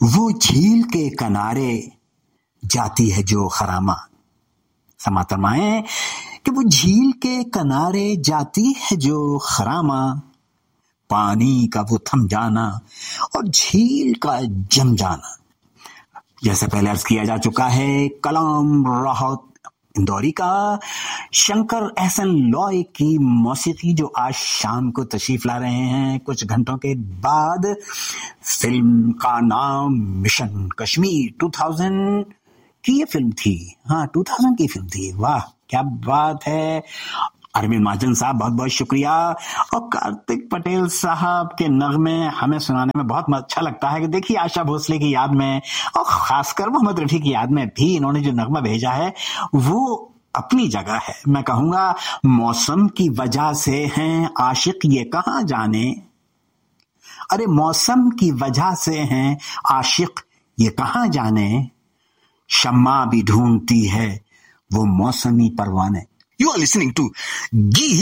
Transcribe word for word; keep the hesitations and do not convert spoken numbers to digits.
वो झील के किनारे जाती है जो खरामा। समातर माए कि वो झील के किनारे जाती है जो खरामा, पानी का वो थम जाना और झील का जम जाना। जैसे पहले अर्ज किया जा चुका है, कलाम राहत इंदौरी का शंकर एहसन लॉय की मौसीकी जो आज शाम को तशरीफ ला रहे हैं कुछ घंटों के बाद। फिल्म का नाम मिशन कश्मीर, दो हज़ार की ये फिल्म थी। हाँ, दो हज़ार की फिल्म थी। वाह क्या बात है। अरविंद महाजन साहब बहुत बहुत शुक्रिया। और कार्तिक पटेल साहब के नगमे हमें सुनाने में बहुत अच्छा लगता है कि देखिए आशा भोसले की याद में और खासकर मोहम्मद रफी की याद में भी इन्होंने जो नगमा भेजा है वो अपनी जगह है। मैं कहूंगा मौसम की वजह से हैं आशिक ये कहां जाने, अरे मौसम की वजह से हैं आशिक ये कहां जाने, शम्मा भी ढूंढती है वो मौसमी परवाने। You are listening to Gee